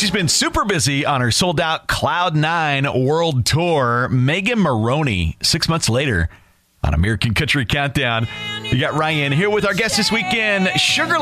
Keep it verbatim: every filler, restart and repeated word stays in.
she's been super busy on her sold-out Cloud Nine World Tour. Megan Moroney, six months later on American Country Countdown. We got Ryan here with our guest this weekend, Sugar